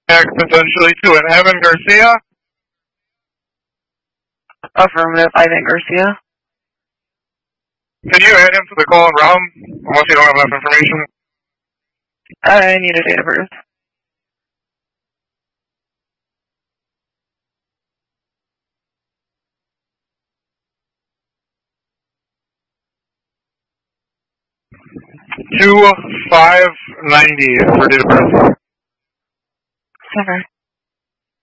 potentially to an Evan Garcia. Affirmative, Ivan Garcia. Can you add him to the call and round, unless you don't have enough information? I need a date of birth. $2,590 for date of birth. Okay.